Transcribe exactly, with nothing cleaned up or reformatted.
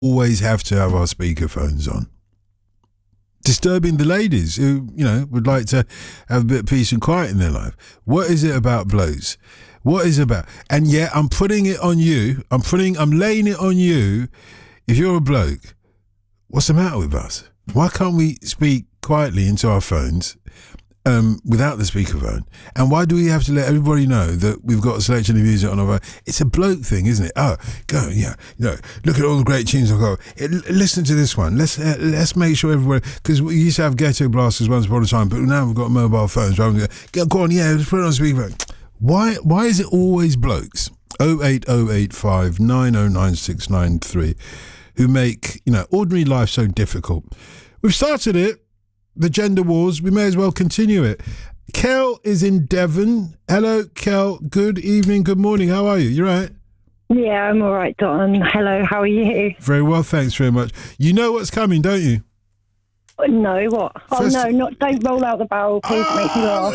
always have to have our speakerphones on? Disturbing the ladies who, you know, would like to have a bit of peace and quiet in their life. What is it about blokes? What is it about? And yeah, I'm putting it on you. I'm putting, I'm laying it on you. If you're a bloke, what's the matter with us? Why can't we speak quietly into our phones um, without the speakerphone? And why do we have to let everybody know that we've got a selection of music on our phone? It's a bloke thing, isn't it? Oh, go, yeah, you know, look at all the great tunes I've got. Listen to this one. Let's uh, let's make sure everybody, because we used to have ghetto blasters once upon a time, but now we've got mobile phones. Right? Go, go on, yeah, let's put it on speakerphone. Why, why is it always blokes? oh eight oh eight five nine oh nine six nine three who make, you know, ordinary life so difficult. We've started it, the gender wars. We may as well continue it. Kel is in Devon. Hello, Kel. Good evening, good morning. How are you? You right? Yeah, I'm all right, Don. Hello, how are you? Very well, thanks very much. You know what's coming, don't you? No, what? Oh, First- no, not don't roll out the barrel, please. Make me laugh.